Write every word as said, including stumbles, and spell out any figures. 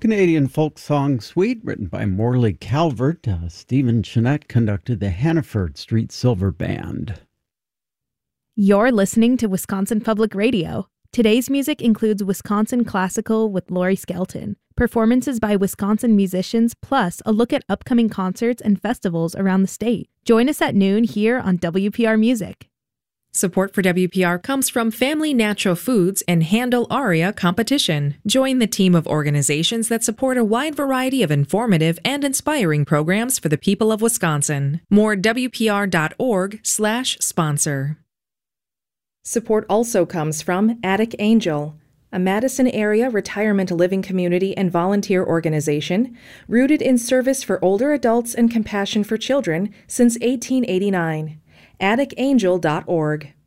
Canadian folk song suite written by Morley Calvert. Uh, Stephen Chenette conducted the Hannaford Street Silver Band. You're listening to Wisconsin Public Radio. Today's music includes Wisconsin Classical with Laurie Skelton, performances by Wisconsin musicians, plus a look at upcoming concerts and festivals around the state. Join us at noon here on W P R Music. Support for W P R comes from Family Natural Foods and Handle Aria Competition. Join the team of organizations that support a wide variety of informative and inspiring programs for the people of Wisconsin. More W P R dot org slash sponsor. Support also comes from Attic Angel, a Madison area retirement living community and volunteer organization rooted in service for older adults and compassion for children since eighteen eighty-nine. attic angel dot org.